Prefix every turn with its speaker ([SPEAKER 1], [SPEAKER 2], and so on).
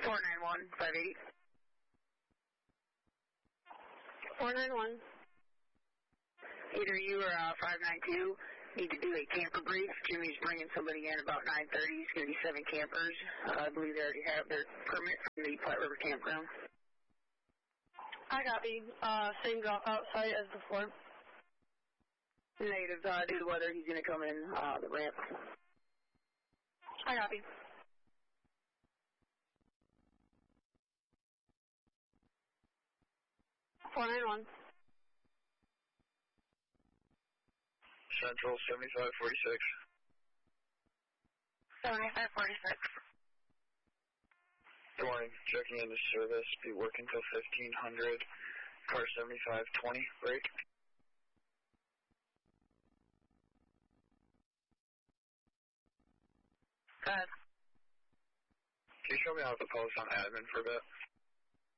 [SPEAKER 1] 491-580.
[SPEAKER 2] 491.
[SPEAKER 1] Either you or 592 need to do a camper brief. Jimmy's bringing somebody in about 9:30. It's going to be 7 campers. I believe they already have their permit from the Platte River Campground.
[SPEAKER 2] I copy. Same drop-out site as before.
[SPEAKER 1] Negative. Due to weather, he's going to come in the ramp.
[SPEAKER 2] I copy. $491.
[SPEAKER 3] Central 7546.
[SPEAKER 2] 7546.
[SPEAKER 3] Good morning. Checking into service. Be working till 1500. Car 7520. Break.
[SPEAKER 2] Good.
[SPEAKER 3] Can you show me how to post on admin for a bit?